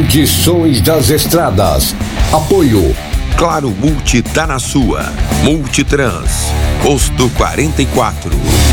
Condições das estradas. Apoio Claro Multi tá na sua. Multitrans, posto 44.